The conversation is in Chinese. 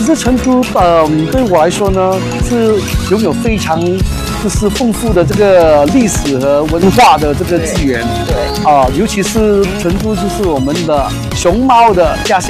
实成都，对我来说呢，是拥有非常就是丰富的这个历史和文化的这个资源。 对， 尤其是成都就是我们的熊猫的家乡。